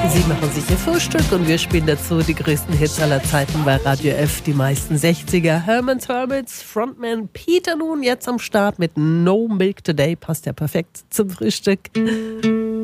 Sie machen sich ihr Frühstück und wir spielen dazu die größten Hits aller Zeiten bei Radio F, die meisten 60er. Herman's Hermits, Frontman Peter nun jetzt am Start mit No Milk Today, passt ja perfekt zum Frühstück.